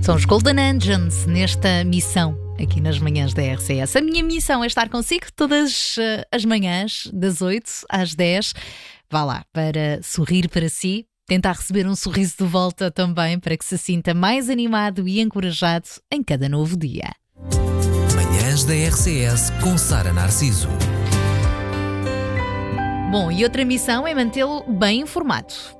São os Golden Engines nesta missão aqui nas manhãs da RCS. A minha missão é estar consigo todas as manhãs, das 8 às 10. Vá lá, para sorrir para si, tentar receber um sorriso de volta também, para que se sinta mais animado e encorajado em cada novo dia. Manhãs da RCS com Sara Narciso. Bom, e outra missão é mantê-lo bem informado.